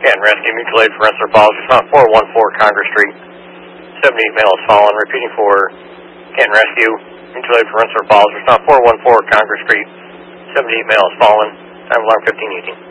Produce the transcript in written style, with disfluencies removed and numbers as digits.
Canton Rescue, mutual aid for Rensselaer Falls, response 414 Congress Street. 78 male has fallen. Repeating for Canton Rescue, mutual aid for Rensselaer Falls, response 414 Congress Street. 78 male has fallen. Time alarm 1518.